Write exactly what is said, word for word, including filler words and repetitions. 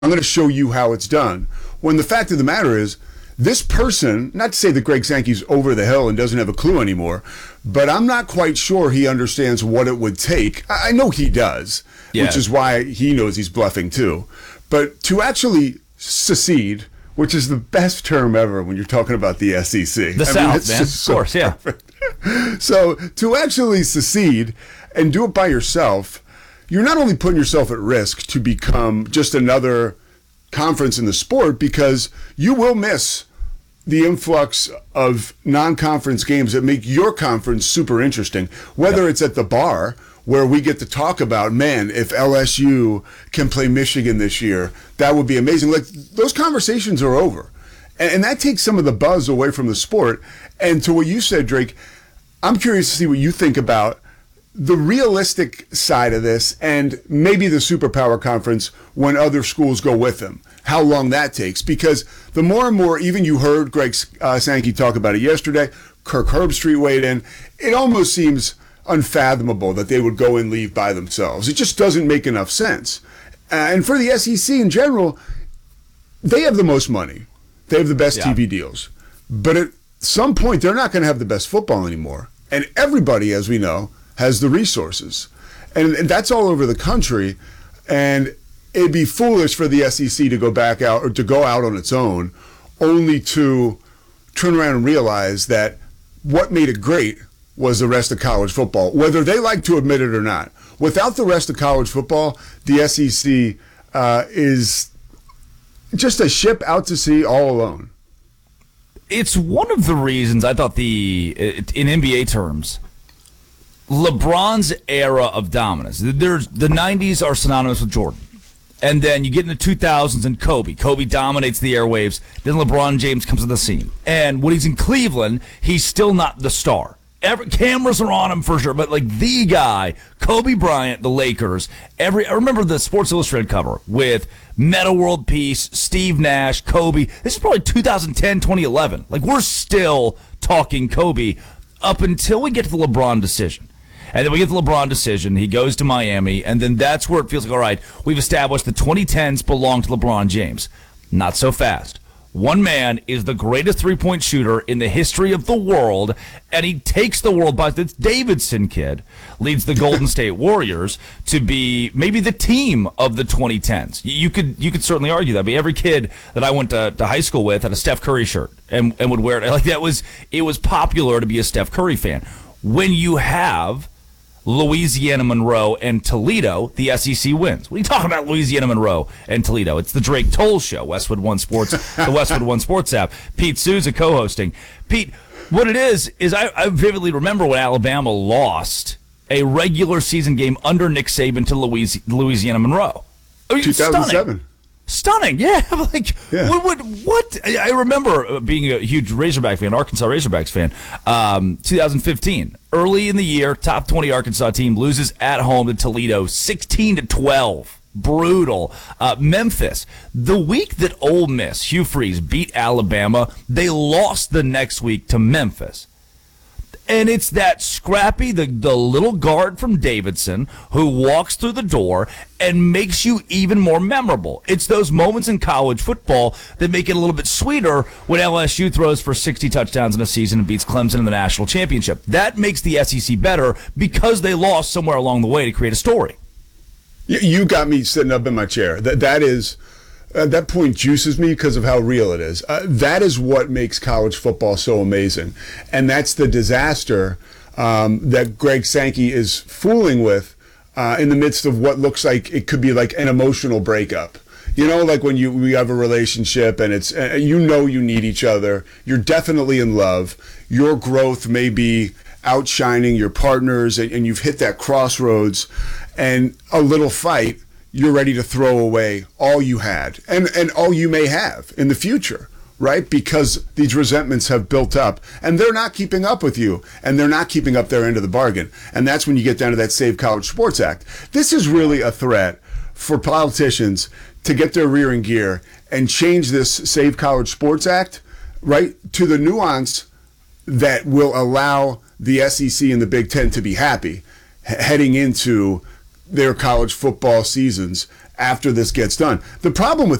I'm going to show you how it's done. When the fact of the matter is, this person, not to say that Greg Sankey's over the hill and doesn't have a clue anymore, but I'm not quite sure he understands what it would take. I know he does, yeah. Which is why he knows he's bluffing too. But to actually secede, which is the best term ever when you're talking about the S E C. The I South, mean, man. Of course, yeah. So to actually secede and do it by yourself, you're not only putting yourself at risk to become just another conference in the sport, because you will miss the influx of non-conference games that make your conference super interesting, whether yep. it's at the bar where we get to talk about, man, if L S U can play Michigan this year, that would be amazing. Like, those conversations are over. And, and that takes some of the buzz away from the sport. And to what you said, Drake, I'm curious to see what you think about the realistic side of this and maybe the superpower conference when other schools go with them, how long that takes. Because the more and more, even you heard Greg uh, Sankey talk about it yesterday, Kirk Herbstreit weighed in, it almost seems unfathomable that they would go and leave by themselves. It just doesn't make enough sense. Uh, and for the S E C in general, they have the most money. They have the best yeah. T V deals. But at some point, they're not going to have the best football anymore. And everybody, as we know, has the resources. And, and that's all over the country. And it'd be foolish for the S E C to go back out or to go out on its own, only to turn around and realize that what made it great was the rest of college football, whether they like to admit it or not. Without the rest of college football, the S E C uh, is just a ship out to sea all alone. It's one of the reasons I thought the, in N B A terms, LeBron's era of dominance, there's, the nineties are synonymous with Jordan. And then you get in the two thousands and Kobe. Kobe dominates the airwaves. Then LeBron James comes on the scene. And when he's in Cleveland, he's still not the star. Every, cameras are on him for sure, but like the guy, Kobe Bryant, the Lakers. Every I remember the Sports Illustrated cover with Metta World Peace, Steve Nash, Kobe. This is probably two thousand ten, twenty eleven. Like, we're still talking Kobe up until we get to the LeBron decision. And then we get the LeBron decision. He goes to Miami, and then that's where it feels like, all right, we've established the twenty tens belong to LeBron James. Not so fast. One man is the greatest three-point shooter in the history of the world, and he takes the world by this Davidson kid, leads the Golden State Warriors to be maybe the team of the twenty tens. You could you could certainly argue that. I mean, every kid that I went to, to high school with had a Steph Curry shirt and, and would wear it. Like, that was it was popular to be a Steph Curry fan. When you have Louisiana Monroe and Toledo, the S E C wins. What are you talking about, Louisiana Monroe and Toledo? It's the Drake Toll Show, Westwood One Sports, the Westwood One Sports app. Pete Souza co-hosting. Pete, what it is, is I, I vividly remember when Alabama lost a regular season game under Nick Saban to Louis, Louisiana Monroe. I mean, two thousand seven. Stunning. Stunning, yeah. Like, yeah. What, what? What? I remember being a huge Razorback fan, Arkansas Razorbacks fan. Um, twenty fifteen, early in the year, top twenty Arkansas team loses at home to Toledo, sixteen to twelve. Brutal. Uh, Memphis, the week that Ole Miss, Hugh Freeze, beat Alabama, they lost the next week to Memphis. And it's that scrappy, the, the little guard from Davidson who walks through the door and makes you even more memorable. It's those moments in college football that make it a little bit sweeter when L S U throws for sixty touchdowns in a season and beats Clemson in the national championship. That makes the S E C better because they lost somewhere along the way to create a story. You got me sitting up in my chair. That That is... Uh, that point juices me because of how real it is. Uh, that is what makes college football so amazing. And that's the disaster um, that Greg Sankey is fooling with uh, in the midst of what looks like it could be like an emotional breakup. You know, like when you we have a relationship and it's uh, you know you need each other. You're definitely in love. Your growth may be outshining your partners, and, and you've hit that crossroads, and a little fight, you're ready to throw away all you had and, and all you may have in the future, right? Because these resentments have built up and they're not keeping up with you and they're not keeping up their end of the bargain. And that's when you get down to that Save College Sports Act. This is really a threat for politicians to get their rear in gear and change this Save College Sports Act, right, to the nuance that will allow the S E C and the Big Ten to be happy heading into their college football seasons after this gets done. The problem with